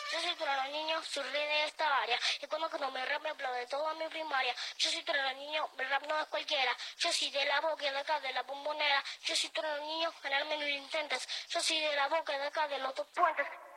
Yo soy trueno niño, soy rey de esta área. Y cuando me rap me aplaude toda mi primaria. Yo soy trueno niño, el rap no es cualquiera. Yo soy de la boca de acá de la bombonera. Yo soy trueno niño, ganarme no lo intentes. Yo soy de la boca de acá de los dos puentes.